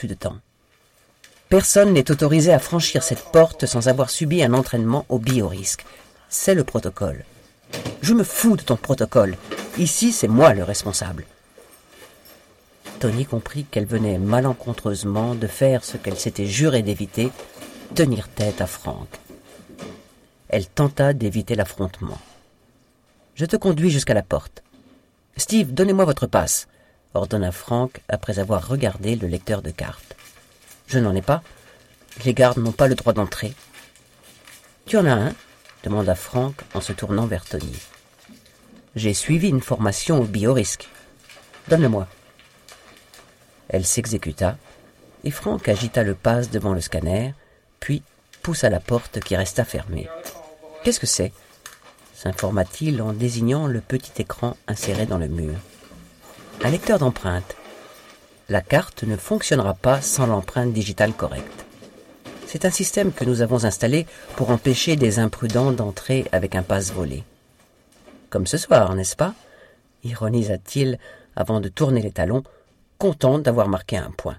plus de temps. Personne n'est autorisé à franchir cette porte sans avoir subi un entraînement au biorisque. C'est le protocole. Je me fous de ton protocole. Ici, c'est moi le responsable. Tony comprit qu'elle venait malencontreusement de faire ce qu'elle s'était juré d'éviter, tenir tête à Frank. Elle tenta d'éviter l'affrontement. « Je te conduis jusqu'à la porte. Steve, donnez-moi votre passe, ordonna Frank après avoir regardé le lecteur de cartes. Je n'en ai pas. Les gardes n'ont pas le droit d'entrer. Tu en as un? Demanda Frank en se tournant vers Tony. J'ai suivi une formation au biorisque. Donne-le-moi. Elle s'exécuta, et Frank agita le passe devant le scanner, puis poussa la porte qui resta fermée. Qu'est-ce que c'est? S'informa-t-il en désignant le petit écran inséré dans le mur. Un lecteur d'empreintes. La carte ne fonctionnera pas sans l'empreinte digitale correcte. C'est un système que nous avons installé pour empêcher des imprudents d'entrer avec un passe volé. Comme ce soir, n'est-ce pas? Ironisa-t-il avant de tourner les talons, content d'avoir marqué un point.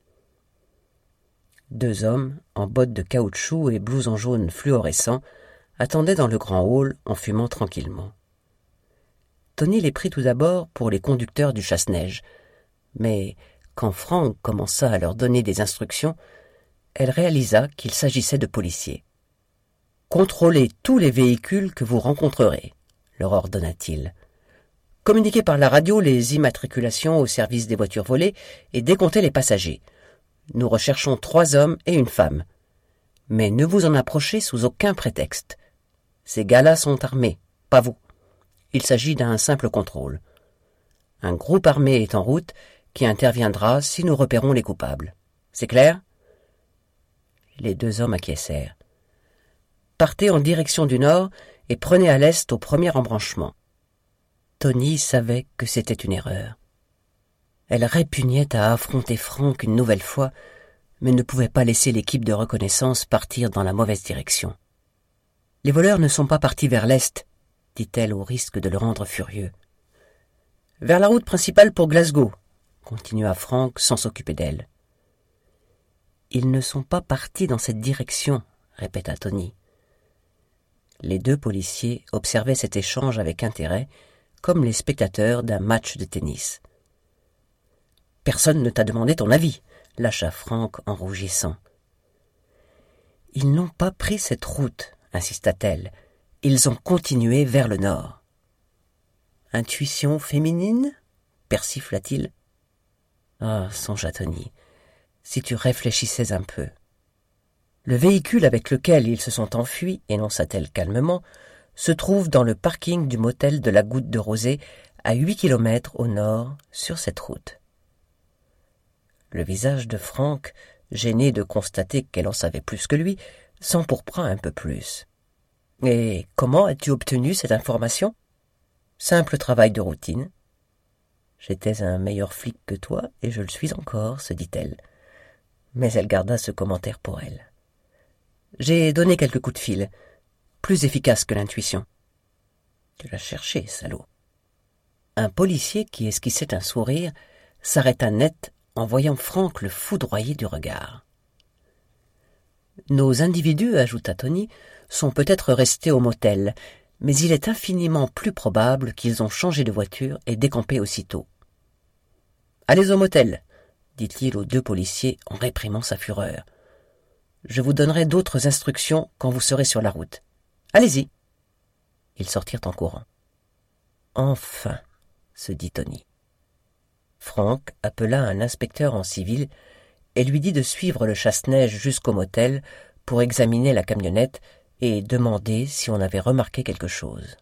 Deux hommes, en bottes de caoutchouc et blousons jaunes fluorescents, attendaient dans le grand hall en fumant tranquillement. Tony les prit tout d'abord pour les conducteurs du chasse-neige, mais quand Frank commença à leur donner des instructions, elle réalisa qu'il s'agissait de policiers. « Contrôlez tous les véhicules que vous rencontrerez », leur ordonna-t-il. « Communiquez par la radio les immatriculations au service des voitures volées et décomptez les passagers. Nous recherchons 3 hommes et une femme. Mais ne vous en approchez sous aucun prétexte. Ces gars-là sont armés, pas vous. Il s'agit d'un simple contrôle. Un groupe armé est en route qui interviendra si nous repérons les coupables. C'est clair ?» Les 2 hommes acquiescèrent. « Partez en direction du nord et prenez à l'est au premier embranchement. » Tony savait que c'était une erreur. Elle répugnait à affronter Frank une nouvelle fois, mais ne pouvait pas laisser l'équipe de reconnaissance partir dans la mauvaise direction. « Les voleurs ne sont pas partis vers l'est, » dit-elle au risque de le rendre furieux. « Vers la route principale pour Glasgow, » continua Frank sans s'occuper d'elle. « Ils ne sont pas partis dans cette direction, » répéta Tony. Les 2 policiers observaient cet échange avec intérêt, comme les spectateurs d'un match de tennis. « Personne ne t'a demandé ton avis, » lâcha Frank en rougissant. « Ils n'ont pas pris cette route, » insista-t-elle. « Ils ont continué vers le nord. »« Intuition féminine » persifla-t-il. « Ah, songea Tony, si tu réfléchissais un peu. » Le véhicule avec lequel ils se sont enfuis, énonça-t-elle calmement, se trouve dans le parking du motel de la Goutte de Rosée, à 8 kilomètres au nord, sur cette route. Le visage de Frank, gêné de constater qu'elle en savait plus que lui, s'empourpra un peu plus. « Et comment as-tu obtenu cette information ?»« Simple travail de routine. »« J'étais un meilleur flic que toi, et je le suis encore, » se dit-elle. Mais elle garda ce commentaire pour elle. « J'ai donné quelques coups de fil, plus efficaces que l'intuition. »« Tu l'as cherché, salaud. » Un policier qui esquissait un sourire s'arrêta net en voyant Frank le foudroyer du regard. « Nos individus, ajouta Tony, sont peut-être restés au motel, mais il est infiniment plus probable qu'ils ont changé de voiture et décampé aussitôt. »« Allez au motel, » dit-il aux 2 policiers en réprimant sa fureur. « Je vous donnerai d'autres instructions quand vous serez sur la route. Allez-y. » Ils sortirent en courant. « Enfin, » se dit Tony. Frank appela un inspecteur en civil et lui dit de suivre le chasse-neige jusqu'au motel pour examiner la camionnette et demander si on avait remarqué quelque chose.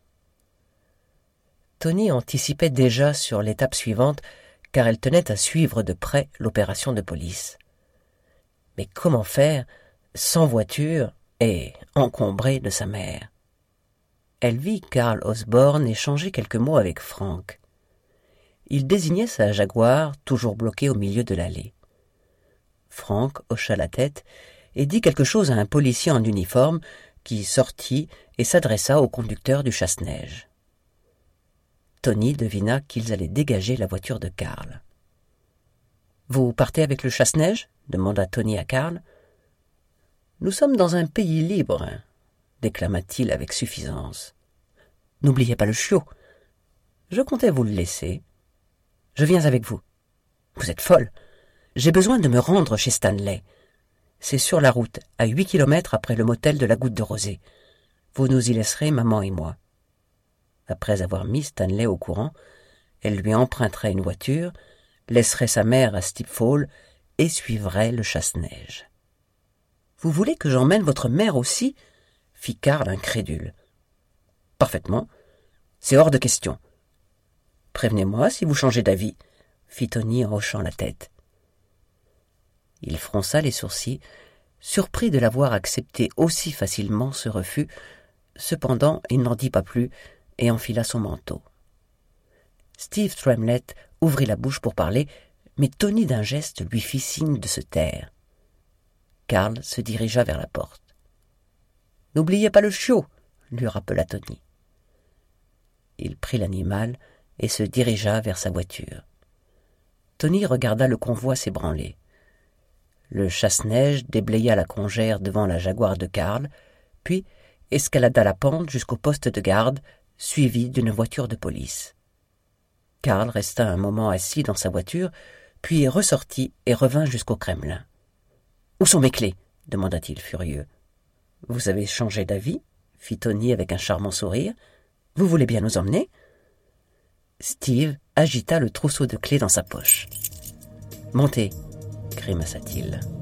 Tony anticipait déjà sur l'étape suivante car elle tenait à suivre de près l'opération de police. Mais comment faire sans voiture et encombrée de sa mère? Elle vit Karl Osborne échanger quelques mots avec Frank. Il désignait sa Jaguar, toujours bloquée au milieu de l'allée. Frank hocha la tête et dit quelque chose à un policier en uniforme qui sortit et s'adressa au conducteur du chasse-neige. Tony devina qu'ils allaient dégager la voiture de Karl. « Vous partez avec le chasse-neige ? Demanda Tony à Karl. Nous sommes dans un pays libre, déclama-t-il avec suffisance. N'oubliez pas le chiot. Je comptais vous le laisser. Je viens avec vous. Vous êtes folle. J'ai besoin de me rendre chez Stanley. C'est sur la route, à 8 kilomètres après le motel de la Goutte de Rosée. Vous nous y laisserez, maman et moi. Après avoir mis Stanley au courant, elle lui emprunterait une voiture, laisserait sa mère à Steep Fall et suivrait le chasse-neige. « Vous voulez que j'emmène votre mère aussi ?» fit Karl incrédule. « Parfaitement. C'est hors de question. »« Prévenez-moi si vous changez d'avis, » fit Tony en hochant la tête. Il fronça les sourcils, surpris de l'avoir accepté aussi facilement ce refus. Cependant, il n'en dit pas plus et enfila son manteau. Steve Tremlett ouvrit la bouche pour parler, mais Tony d'un geste lui fit signe de se taire. Karl se dirigea vers la porte. « N'oubliez pas le chiot !» lui rappela Tony. Il prit l'animal et se dirigea vers sa voiture. Tony regarda le convoi s'ébranler. Le chasse-neige déblaya la congère devant la Jaguar de Karl, puis escalada la pente jusqu'au poste de garde, suivi d'une voiture de police. Karl resta un moment assis dans sa voiture, puis ressortit et revint jusqu'au Kremlin. « Où sont mes clés ?» demanda-t-il furieux. « Vous avez changé d'avis ?» fit Tony avec un charmant sourire. « Vous voulez bien nous emmener ?» Steve agita le trousseau de clés dans sa poche. « Montez !» grimaça-t-il.